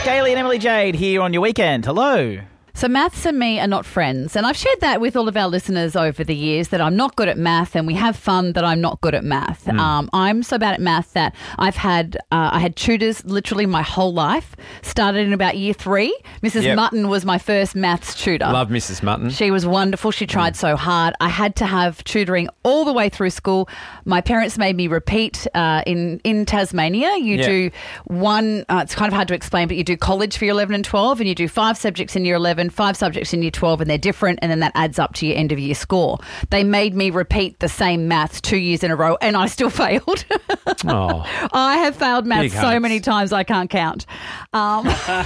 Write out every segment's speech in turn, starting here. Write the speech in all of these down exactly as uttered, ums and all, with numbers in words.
Gailey and Emily Jade here on your weekend. Hello. So maths and me are not friends, and I've shared that with all of our listeners over the years that I'm not good at math, and we have fun that I'm not good at math. Mm. Um, I'm so bad at math that I've had uh, I had tutors literally my whole life. Started in about year three. Missus Yep. Mutton was my first maths tutor. Love Missus Mutton. She was wonderful. She tried mm. so hard. I had to have tutoring all the way through school. My parents made me repeat uh, in in Tasmania. You yep. do one. Uh, it's kind of hard to explain, but you do college for year eleven and twelve, and you do five subjects in year eleven. Five subjects in year twelve, and they're different, and then that adds up to your end of year score. They made me repeat the same maths two years in a row, and I still failed. Oh, I have failed maths so many times I can't count. Um,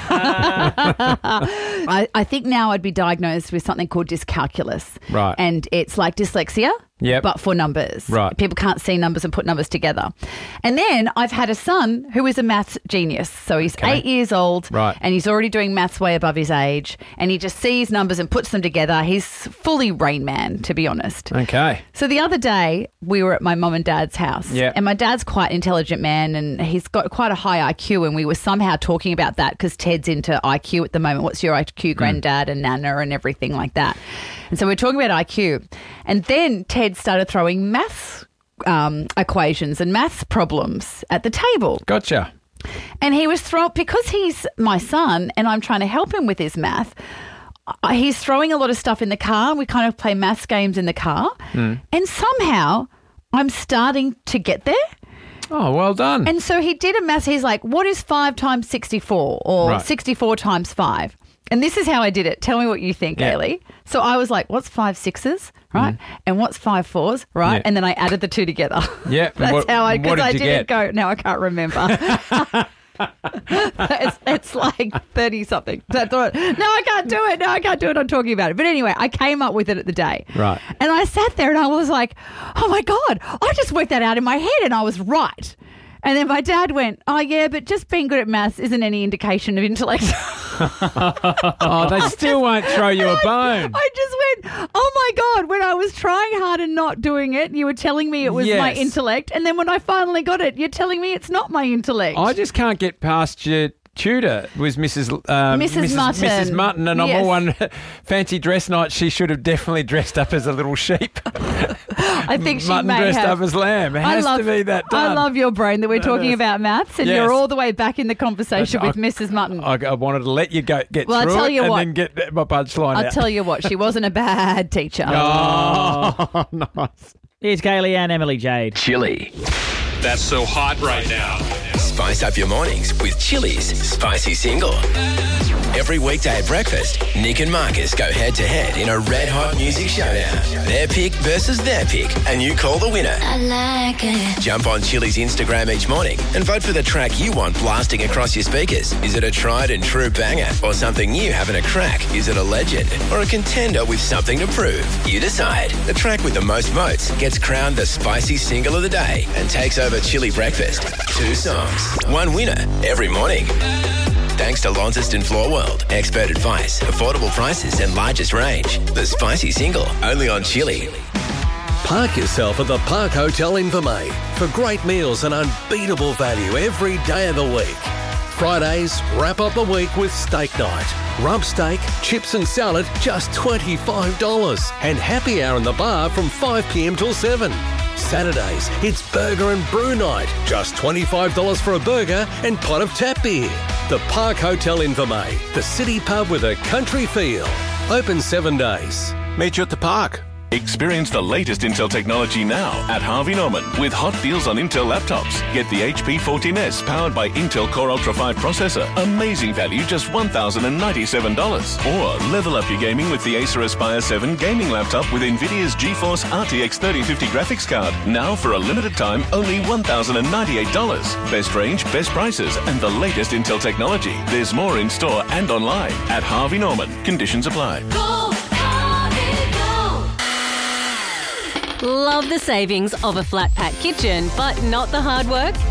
I, I think now I'd be diagnosed with something called dyscalculus. Right. And it's like dyslexia. Yep. But for numbers. Right. People can't see numbers and put numbers together. And then I've had a son who is a maths genius. So he's okay. eight years old right. and he's already doing maths way above his age, and he just sees numbers and puts them together. He's fully Rain Man, to be honest. Okay. So the other day we were at my mum and dad's house. Yep. And my dad's quite an intelligent man, and he's got quite a high I Q, and we were somehow talking about that because Ted's into I Q at the moment. What's your I Q, granddad, mm. and nana and everything like that. And so we're talking about I Q. And then Ted started throwing maths um, equations and maths problems at the table. Gotcha. And he was throwing, because he's my son and I'm trying to help him with his math, uh, he's throwing a lot of stuff in the car. We kind of play maths games in the car. Mm. And somehow I'm starting to get there. Oh, well done. And so he did a maths. He's like, what is five times sixty-four or right. sixty-four times five? And this is how I did it. Tell me what you think, yeah. Gailey. So I was like, what's five sixes, right? Mm. And what's five fours, right? Yeah. And then I added the two together. Yeah. That's what, how I, because I did didn't go, now I can't remember. it's, it's like thirty-something. That's all right. No, I can't do it. No, I can't do it. I'm talking about it. But anyway, I came up with it at the day. Right. And I sat there and I was like, oh, my God, I just worked that out in my head and I was right. And then my dad went, oh, yeah, but just being good at maths isn't any indication of intellect. Oh, they still won't throw you a bone. I just went, oh, my God, when I was trying hard and not doing it, you were telling me it was yes. my intellect. And then when I finally got it, you're telling me it's not my intellect. I just can't get past your tutor was Missus Um, Missus Missus Mutton. Missus Mutton, and yes. on one fancy dress night, she should have definitely dressed up as a little sheep. I think she Mutton may dressed have. up as lamb. It has love, to be that done. I love your brain that we're talking about maths, and yes. you're all the way back in the conversation I, with Missus Mutton. I, I wanted to let you go get well, through I'll tell you it what, and then get my punchline I'll out. tell you what, she wasn't a bad teacher. Oh, nice. Here's Gailey and Emily Jade. Chili. That's so hot right now. Spice up your mornings with Chili's Spicy Single. Every weekday at breakfast, Nick and Marcus go head-to-head in a red-hot music showdown. Their pick versus their pick, and you call the winner. I like it. Jump on Chili's Instagram each morning and vote for the track you want blasting across your speakers. Is it a tried-and-true banger or something new having a crack? Is it a legend or a contender with something to prove? You decide. The track with the most votes gets crowned the Spicy Single of the day and takes over Chili Breakfast. Two songs, one winner every morning. Thanks to Launceston Floor World. Expert advice, affordable prices and largest range. The Spicy Single, only on Chili. Park yourself at the Park Hotel Invermay for great meals and unbeatable value every day of the week. Fridays, wrap up the week with steak night. Rump steak, chips and salad, just twenty-five dollars. And happy hour in the bar from five p m till seven. Saturdays, it's burger and brew night. Just twenty-five dollars for a burger and pot of tap beer. The Park Hotel Invermay, the city pub with a country feel. Open seven days. Meet you at the park. Experience the latest Intel technology now at Harvey Norman with hot deals on Intel laptops. Get the H P fourteen S powered by Intel Core Ultra five processor. Amazing value, just one thousand ninety-seven dollars. Or level up your gaming with the Acer Aspire seven gaming laptop with NVIDIA's GeForce R T X thirty fifty graphics card. Now for a limited time, only one thousand ninety-eight dollars. Best range, best prices, and the latest Intel technology. There's more in store and online at Harvey Norman. Conditions apply. Go, Harvey, go. Love the savings of a flat pack kitchen, but not the hard work? At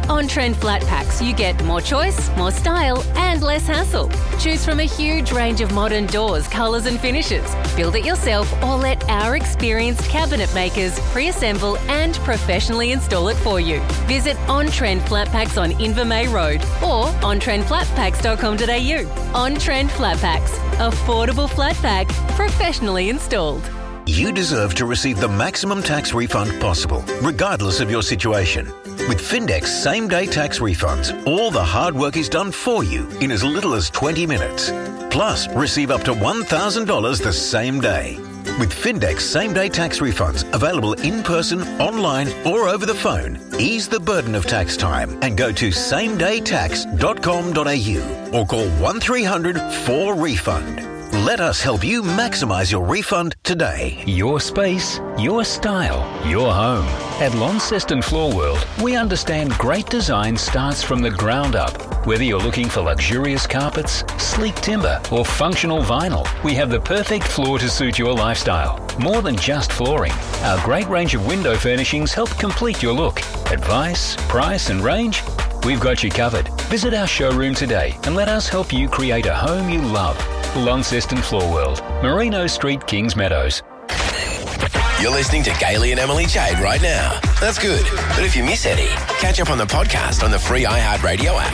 on-trend flat packs, you get more choice, more style, and less hassle. Choose from a huge range of modern doors, colours and finishes. Build it yourself or let our experienced cabinet makers pre-assemble and professionally install it for you. Visit On Trend Flat Packs on Invermay Road or on trend flat packs dot com dot a u. On Trend Flat Packs. Affordable flat pack, professionally installed. You deserve to receive the maximum tax refund possible, regardless of your situation. With Findex same-day tax refunds, all the hard work is done for you in as little as twenty minutes. Plus, receive up to one thousand dollars the same day. With Findex same-day tax refunds available in person, online or over the phone, ease the burden of tax time and go to same day tax dot com dot a u or call one three hundred four refund. Let us help you maximise your refund today. Your space, your style, your home. At Launceston Floor World, we understand great design starts from the ground up. Whether you're looking for luxurious carpets, sleek timber, or functional vinyl, we have the perfect floor to suit your lifestyle. More than just flooring, our great range of window furnishings help complete your look. Advice, price, and range? We've got you covered. Visit our showroom today and let us help you create a home you love. Launceston Floor World, Merino Street, Kings Meadows. You're listening to Gailey and Emily Jade right now. That's good. But if you miss any, catch up on the podcast on the free iHeartRadio app.